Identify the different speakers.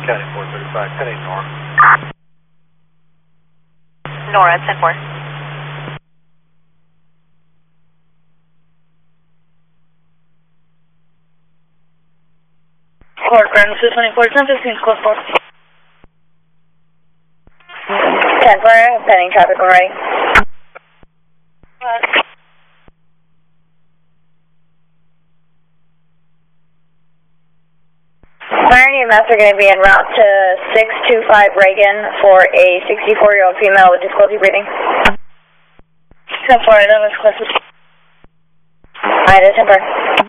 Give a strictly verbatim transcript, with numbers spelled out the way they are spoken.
Speaker 1: County four thirty-five, heading north.
Speaker 2: Nora, ten four.
Speaker 3: Fort Grand, two twenty-four, ten fifteen, close four.
Speaker 2: ten four, pending traffic on right.
Speaker 3: Uh,
Speaker 2: Fire and E M S are going to be en route to six two five Reagan for a sixty-four-year-old female with difficulty breathing.
Speaker 3: ten four, that was close.
Speaker 2: Ida, ten four.